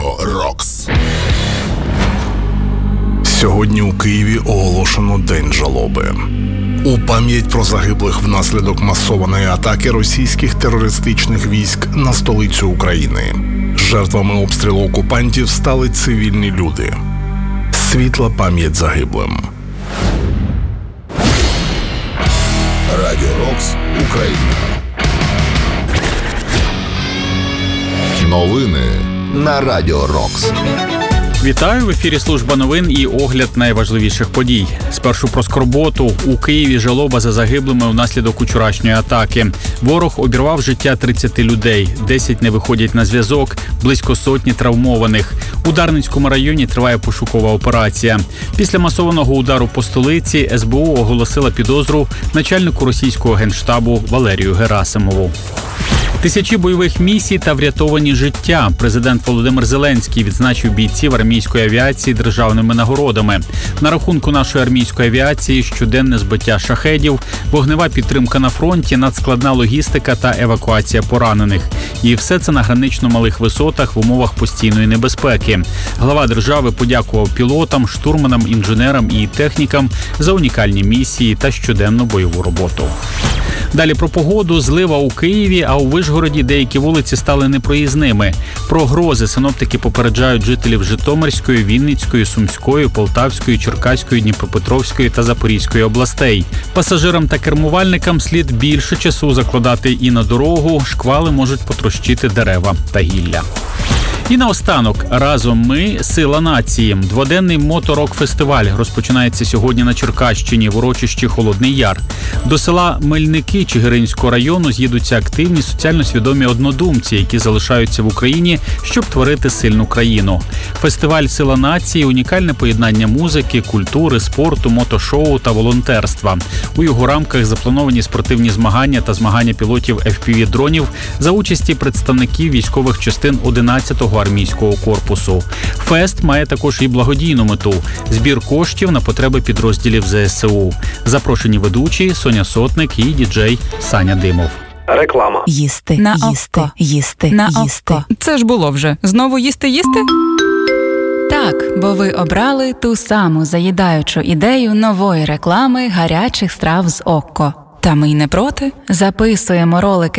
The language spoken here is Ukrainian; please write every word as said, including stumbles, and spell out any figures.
Радіо Рокс. Сьогодні у Києві оголошено День жалоби. У пам'ять про загиблих внаслідок масованої атаки російських терористичних військ на столицю України. Жертвами обстрілу окупантів стали цивільні люди. Світла пам'ять загиблим. Радіо Рокс, Україна. Новини на Радіо Рокс. Вітаю, в ефірі служба новин і огляд найважливіших подій. Спершу про скорботу. У Києві жалоба за загиблими внаслідок учорашньої атаки. Ворог обірвав життя тридцяти людей, десять не виходять на зв'язок, близько сотні травмованих. У Дарницькому районі триває пошукова операція. Після масованого удару по столиці ес бе у оголосила підозру начальнику російського генштабу Валерію Герасимову. Тисячі бойових місій та врятовані життя. Президент Володимир Зеленський відзначив бійців армійської авіації державними нагородами. На рахунку нашої армійської авіації щоденне збиття шахедів, вогнева підтримка на фронті, надскладна логістика та евакуація поранених. І все це на гранично малих висотах в умовах постійної небезпеки. Глава держави подякував пілотам, штурманам, інженерам і технікам за унікальні місії та щоденну бойову роботу. Далі про погоду. Злива у Києві, а у Вишгороді деякі вулиці стали непроїзними. Про грози синоптики попереджають жителів Житомирської, Вінницької, Сумської, Полтавської, Черкаської, Дніпропетровської та Запорізької областей. Пасажирам та кермувальникам слід більше часу закладати і на дорогу, шквали можуть потрощити дерева та гілля. І наостанок, разом ми – сила нації. Дводенний моторок-фестиваль розпочинається сьогодні на Черкащині в урочищі Холодний Яр. До села Мельники Чигиринського району з'їдуться активні соціально свідомі однодумці, які залишаються в Україні, щоб творити сильну країну. Фестиваль «Сила нації» – унікальне поєднання музики, культури, спорту, мотошоу та волонтерства. У його рамках заплановані спортивні змагання та змагання пілотів еф пі ві-дронів за участі представників військових частин одинадцятого армійського корпусу. Фест має також і благодійну мету – збір коштів на потреби підрозділів зе ес у. Запрошені ведучі Соня Сотник і діджей Саня Димов. Реклама. Їсти, на їсти, око. їсти, На їсти. око. Це ж було вже. Знову їсти, їсти? Так, бо ви обрали ту саму заїдаючу ідею нової реклами гарячих страв з Окко. Та ми й не проти. Записуємо ролики